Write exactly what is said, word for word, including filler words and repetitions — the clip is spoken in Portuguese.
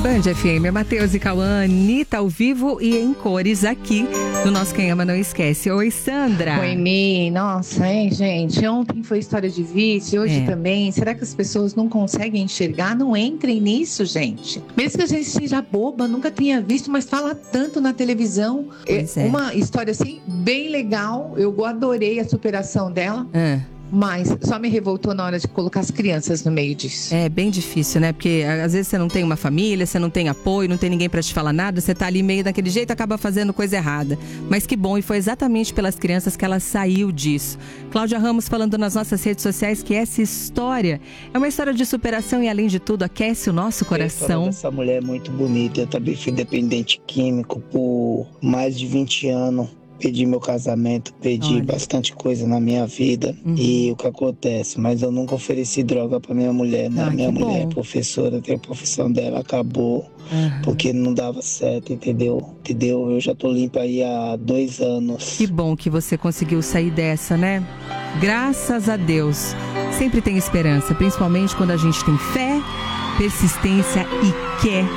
Band F M, Matheus e Cauã, Anitta ao vivo e em cores aqui no nosso Quem Ama Não Esquece. Oi, Sandra. Oi, Mi. Nossa, hein, gente? Ontem foi história de vício, hoje é. também. Será que as pessoas não conseguem enxergar? Não entrem nisso, gente. Mesmo que a gente seja boba, nunca tenha visto, mas fala tanto na televisão. Pois é, é. Uma história assim, bem legal. Eu adorei a superação dela. É. Mas só me revoltou na hora de colocar as crianças no meio disso. É bem difícil, né? Porque às vezes você não tem uma família, você não tem apoio, não tem ninguém pra te falar nada, você tá ali meio daquele jeito, acaba fazendo coisa errada. Mas que bom, e foi exatamente pelas crianças que ela saiu disso. Cláudia Ramos falando nas nossas redes sociais que essa história é uma história de superação e, além de tudo, aquece o nosso coração. Essa mulher é muito bonita. Eu também fui dependente químico por mais de vinte anos. Perdi meu casamento, perdi Olha. bastante coisa na minha vida. Uhum. E o que acontece? Mas eu nunca ofereci droga pra minha mulher, né? Ah, minha mulher bom. é professora, tem a profissão dela, acabou. Uhum. Porque não dava certo, entendeu? Entendeu? Eu já tô limpa aí há dois anos. Que bom que você conseguiu sair dessa, né? Graças a Deus. Sempre tem esperança, principalmente quando a gente tem fé, persistência e quer